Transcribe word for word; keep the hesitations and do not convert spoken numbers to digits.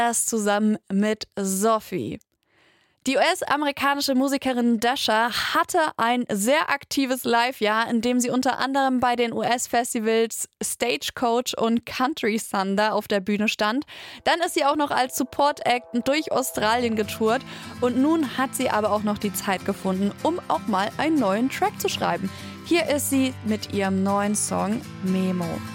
Das zusammen mit Sophie. Die U S-amerikanische Musikerin Dasha hatte ein sehr aktives Live-Jahr, in dem sie unter anderem bei den U S-Festivals Stagecoach und Country Thunder auf der Bühne stand. Dann ist sie auch noch als Support-Act durch Australien getourt und nun hat sie aber auch noch die Zeit gefunden, um auch mal einen neuen Track zu schreiben. Hier ist sie mit ihrem neuen Song Memo.